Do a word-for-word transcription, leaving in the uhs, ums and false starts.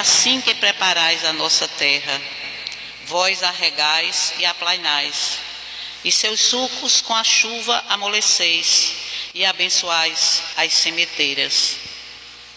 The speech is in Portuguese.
assim que preparais a nossa terra, vós a regais e a plainais, e seus sucos com a chuva amoleceis, e abençoais as sementeiras.